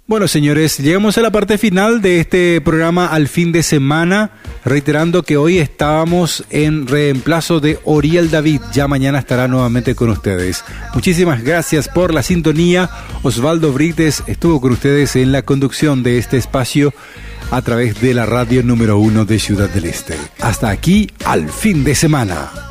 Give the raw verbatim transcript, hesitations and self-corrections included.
Bueno, señores, llegamos a la parte final de este programa Al Fin de Semana, reiterando que hoy estábamos en reemplazo de Oriel David. Ya mañana estará nuevamente con ustedes. Muchísimas gracias por la sintonía. Osvaldo Brites estuvo con ustedes en la conducción de este espacio a través de la radio número uno de Ciudad del Este. Hasta aquí, Al Fin de Semana.